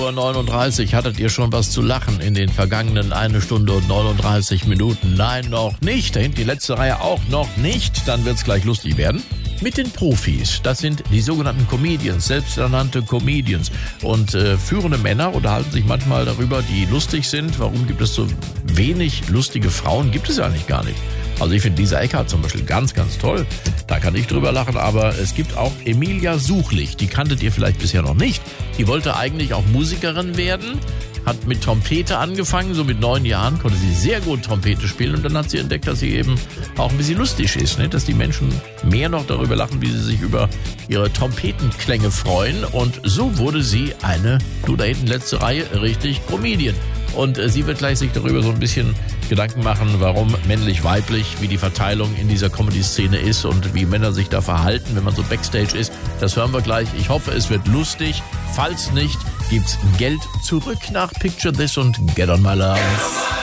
20:39 Uhr. Hattet ihr schon was zu lachen in den vergangenen 1 Stunde und 39 Minuten? Nein, noch nicht. Da hinten die letzte Reihe auch noch nicht. Dann wird's gleich lustig werden. Mit den Profis. Das sind die sogenannten Comedians, selbsternannte Comedians. Und führende Männer unterhalten sich manchmal darüber, die lustig sind. Warum gibt es so wenig lustige Frauen? Gibt es ja eigentlich gar nicht. Also ich finde Lisa Eckhardt zum Beispiel ganz, ganz toll. Da kann ich drüber lachen, aber es gibt auch Emilia Suchlich. Die kanntet ihr vielleicht bisher noch nicht. Die wollte eigentlich auch Musikerin werden, hat mit Trompete angefangen, so mit 9 Jahren, konnte sie sehr gut Trompete spielen und dann hat sie entdeckt, dass sie eben auch ein bisschen lustig ist, ne? Dass die Menschen mehr noch darüber lachen, wie sie sich über ihre Trompetenklänge freuen und so wurde sie eine, du da hinten letzte Reihe, richtig Comedian. Und sie wird gleich sich darüber so ein bisschen Gedanken machen, warum männlich-weiblich, wie die Verteilung in dieser Comedy-Szene ist und wie Männer sich da verhalten, wenn man so Backstage ist. Das hören wir gleich. Ich hoffe, es wird lustig. Falls nicht, gibt's Geld zurück nach Picture This und Get on My Love.